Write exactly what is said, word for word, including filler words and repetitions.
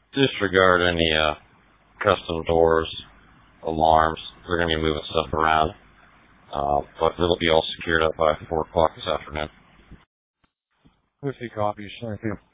disregard any uh, custom doors, alarms. They're going to be moving stuff around. Uh, but it'll be all secured up by four o'clock this afternoon. fifty copies. Thank you.